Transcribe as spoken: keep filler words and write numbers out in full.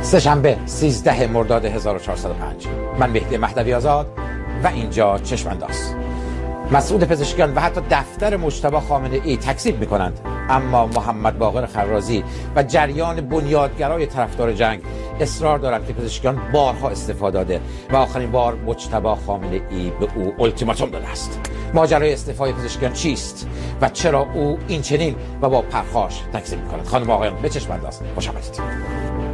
سه‌شنبه سیزده مرداد هزار و چهارصد و پنج. من مهدی مهدوی آزاد و اینجا چشم‌انداز. مسئول پزشکیان و حتی دفتر مجتبی خامنه ای تکذیب می‌کنند، اما محمد باقر خرازی و جریان بنیادگرای طرفدار جنگ اصرار دارند که پزشکیان بارها استعفا داده و آخرین بار مجتبی خامنه ای به او التیماتوم داده است. ماجرای استعفای پزشکیان چیست و چرا او این چنین و با پرخاش تکذیب می‌کند؟ خانم و آقایان، به چشم انداز، خوش آمدید.